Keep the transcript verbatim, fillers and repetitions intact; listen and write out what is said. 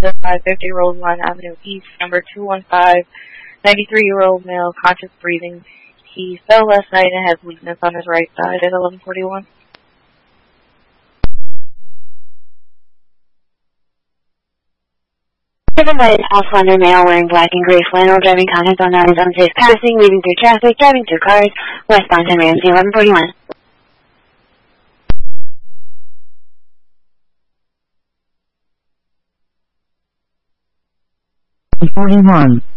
five fifty Roseline Avenue East, number two one five, ninety-three-year-old male, conscious breathing. He fell last night and has weakness on his right side at eleven forty-one. Driven by an off-slender male wearing black and gray flannel, driving contents on his unsafe passing, weaving through traffic, driving through cars, westbound ten Ramsey, eleven forty-one. forty-one.